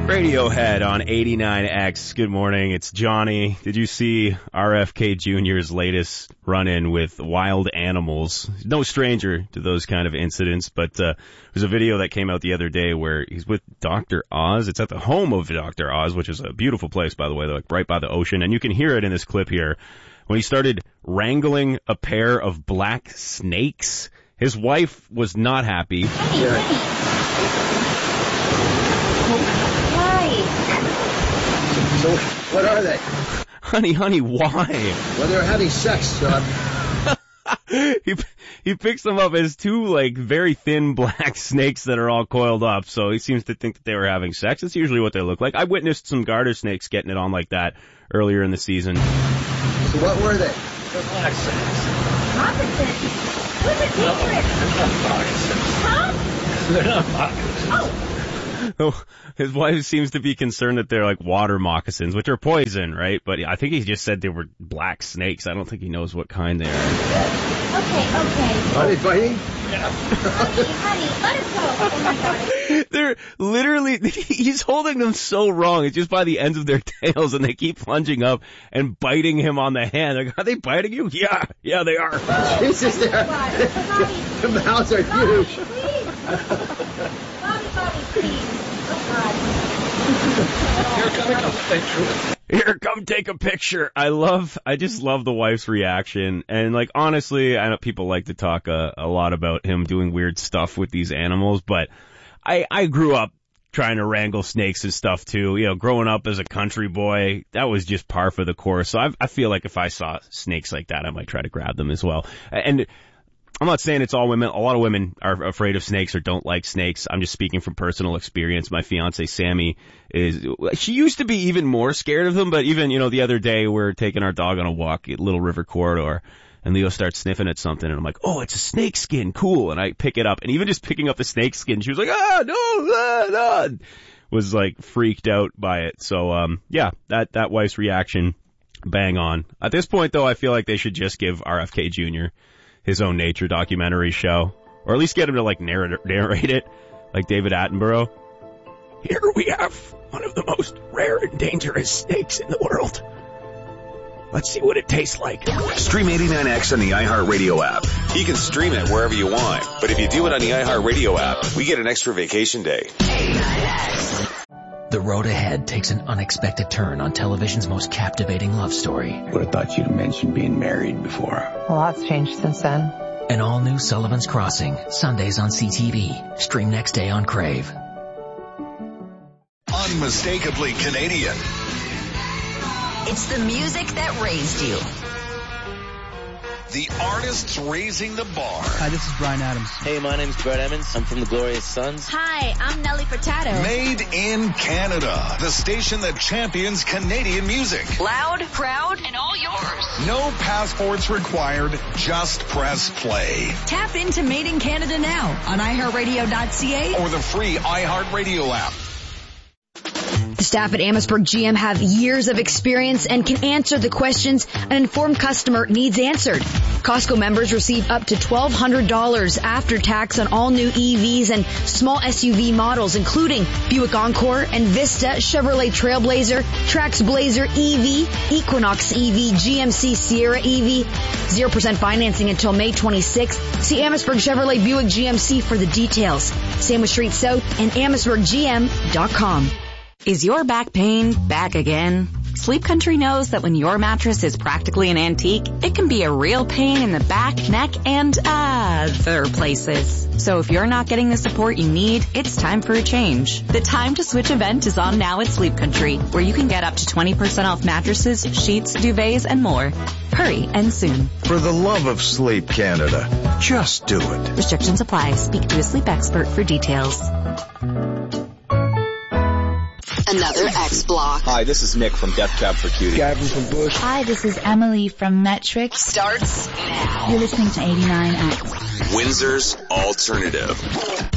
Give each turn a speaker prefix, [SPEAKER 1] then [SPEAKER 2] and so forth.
[SPEAKER 1] Radiohead on 89X. Good morning. It's Johnny. Did you see RFK Jr.'s latest run-in with wild animals? No stranger to those kind of incidents, but there's a video that came out the other day where he's with Dr. Oz. It's at the home of Dr. Oz, which is a beautiful place, by the way, like right by the ocean. And you can hear it in this clip here. When he started wrangling a pair of black snakes, his wife was not happy.
[SPEAKER 2] So, what are they?
[SPEAKER 1] Honey, why?
[SPEAKER 2] Well, they're having sex, John.
[SPEAKER 1] He picks them up as two, like, very thin black snakes that are all coiled up, so he seems to think that they were having sex. That's usually what they look like. I witnessed some garter snakes getting it on like that earlier in the season.
[SPEAKER 2] So what were they?
[SPEAKER 3] They're black snakes.
[SPEAKER 4] Moccasins. What's a secret?
[SPEAKER 3] They're not moccasins.
[SPEAKER 4] Huh?
[SPEAKER 3] They're not moccasins.
[SPEAKER 1] Oh, his wife seems to be concerned that they're like water moccasins, which are poison, right? But I think he just said they were black snakes. I don't think he knows what kind they are.
[SPEAKER 4] Okay.
[SPEAKER 2] Are they biting?
[SPEAKER 3] Yeah.
[SPEAKER 4] Honey, let us go. Oh my God.
[SPEAKER 1] They're literally, he's holding them so wrong. It's just by the ends of their tails, and they keep plunging up and biting him on the hand. Like, are they biting you? Yeah, they are.
[SPEAKER 2] Jesus, the mouths are huge.
[SPEAKER 4] Please. Bobby, please.
[SPEAKER 1] Here, come take a picture. I just love the wife's reaction. And like, honestly, I know people like to talk a lot about him doing weird stuff with these animals, but I grew up trying to wrangle snakes and stuff too. You know, growing up as a country boy, that was just par for the course. So I feel like if I saw snakes like that, I might try to grab them as well. And I'm not saying it's all women. A lot of women are afraid of snakes or don't like snakes. I'm just speaking from personal experience. My fiance, Sammy, she used to be even more scared of them, but even, the other day we're taking our dog on a walk at Little River Corridor, and Leo starts sniffing at something, and I'm like, oh, it's a snake skin, cool. And I pick it up, and even just picking up the snake skin, she was like, no, was like freaked out by it. So, that wife's reaction, bang on. At this point, though, I feel like they should just give RFK Jr. his own nature documentary show, or at least get him to like narrate it, like David Attenborough. Here we have one of the most rare and dangerous snakes in the world. Let's see what it tastes like.
[SPEAKER 5] Stream 89X on the iHeartRadio app. You can stream it wherever you want, but if you do it on the iHeartRadio app, we get an extra vacation day.
[SPEAKER 6] 89X. The road ahead takes an unexpected turn on television's most captivating love story.
[SPEAKER 7] Would have thought you'd mentioned being married before.
[SPEAKER 8] A lot's changed since then.
[SPEAKER 6] An all-new Sullivan's Crossing, Sundays on CTV. Stream next day on Crave.
[SPEAKER 5] Unmistakably Canadian.
[SPEAKER 9] It's the music that raised you.
[SPEAKER 5] The artists raising the bar.
[SPEAKER 10] Hi, this is Bryan Adams.
[SPEAKER 11] Hey, my name's Brett Emmons. I'm from the Glorious Sons.
[SPEAKER 9] Hi, I'm Nelly Furtado.
[SPEAKER 5] Made in Canada. The station that champions Canadian music.
[SPEAKER 9] Loud, proud, and all yours.
[SPEAKER 5] No passports required. Just press play.
[SPEAKER 9] Tap into Made in Canada now on iHeartRadio.ca
[SPEAKER 5] or the free iHeartRadio app.
[SPEAKER 12] The staff at Amherstburg GM have years of experience and can answer the questions an informed customer needs answered. Costco members receive up to $1,200 after tax on all new EVs and small SUV models, including Buick Encore and Vista, Chevrolet Trailblazer, Trax Blazer EV, Equinox EV, GMC Sierra EV. 0% financing until May 26th. See Amherstburg Chevrolet Buick GMC for the details. Sandwich Street South and AmherstburgGM.com.
[SPEAKER 13] Is your back pain back again? Sleep Country knows that when your mattress is practically an antique, it can be a real pain in the back, neck, and other places. So if you're not getting the support you need, it's time for a change. The Time to Switch event is on now at Sleep Country, where you can get up to 20% off mattresses, sheets, duvets, and more. Hurry, and soon.
[SPEAKER 5] For the love of Sleep Canada, just do it.
[SPEAKER 13] Restrictions apply. Speak to a sleep expert for details.
[SPEAKER 9] Another X-Block.
[SPEAKER 14] Hi, this is Nick from Death Cab for Cutie.
[SPEAKER 15] Gavin from Bush.
[SPEAKER 16] Hi, this is Emily from Metrics.
[SPEAKER 9] Starts now.
[SPEAKER 16] You're listening to 89X.
[SPEAKER 5] Windsor's Alternative.